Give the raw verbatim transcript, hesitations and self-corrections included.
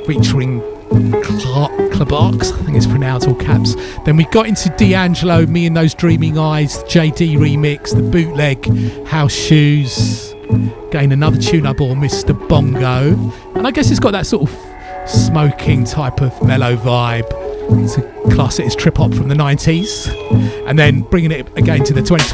featuring Clark Clabarks, I think it's pronounced, all caps. Then we got into D'Angelo, Me and Those Dreaming Eyes, the J D remix, the bootleg, House Shoes. Again, another tune I bought, Mister Bongo. And I guess it's got that sort of smoking type of mellow vibe. To class it as trip hop from the nineties. And then bringing it again to the twenty